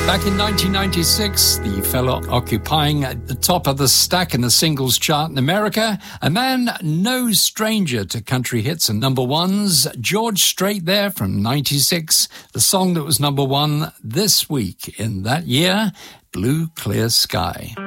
Back in 1996, the fellow occupying at the top of the stack in the singles chart in America, a man no stranger to country hits and number ones, George Strait there from 96, the song that was number one this week in that year, Blue Clear Sky.